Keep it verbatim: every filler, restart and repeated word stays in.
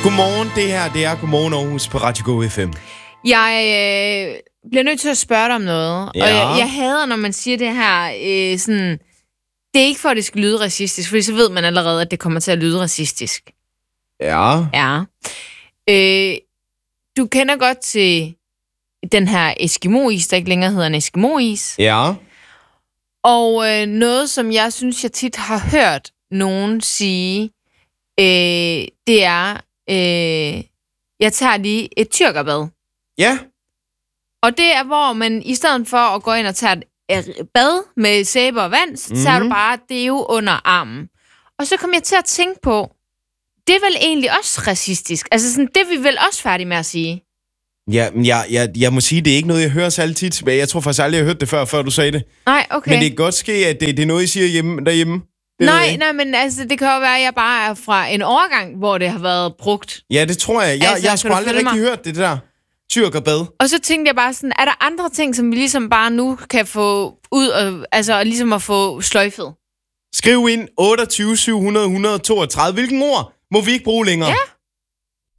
Godmorgen, det her det er Godmorgen Aarhus på Radio Go F M. Jeg øh, bliver nødt til at spørge dig om noget. Ja. Og jeg, jeg hader, når man siger det her, øh, sådan... Det er ikke for, at det skal lyde racistisk, for så ved man allerede, at det kommer til at lyde racistisk. Ja. Ja. Øh, du kender godt til den her Eskimo-is, der ikke længere hedder en Eskimo-is. Ja. Og øh, noget, som jeg synes, jeg tit har hørt nogen sige, øh, det er, øh, jeg tager lige et tyrkerbad. Ja. Og det er, hvor man i stedet for at gå ind og tage et bad med sæbe og vand, så tager Mhm. du bare deo under armen. Og så kom jeg til at tænke på, det er vel egentlig også racistisk. Altså sådan, det er vi vel også færdige med at sige. Ja, men jeg, jeg, jeg må sige, det er ikke noget, jeg hører særlig tit tilbage. Jeg tror faktisk aldrig, jeg har hørt det før, før du sagde det. Nej, okay. Men det kan godt ske, at det, det er noget, I siger hjemme, derhjemme. Det ved jeg Nej, ikke. nej, men altså, det kan jo være, at jeg bare er fra en overgang, hvor det har været brugt. Ja, det tror jeg. Jeg, Altså, jeg har kan sgu du aldrig følge rigtig mig? hørt det der tyrkerbad. Og så tænkte jeg bare sådan, er der andre ting, som vi ligesom bare nu kan få ud, og, altså ligesom at få sløjfet? Skriv ind otteogtyve syv hundrede et hundrede toogtredive. Hvilken ord må vi ikke bruge længere? Ja.